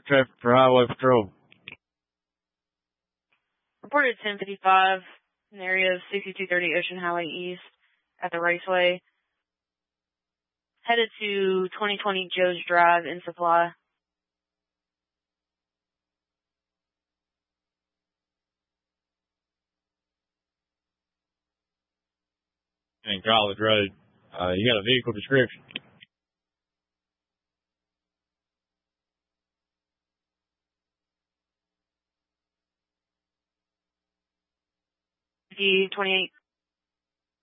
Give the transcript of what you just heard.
traffic for Highway Patrol. Reported 1055 in the area of 6230 Ocean Highway East at the Raceway. Headed to 2020 Joe's Drive in Supply. And College Road. You got a vehicle description? G 28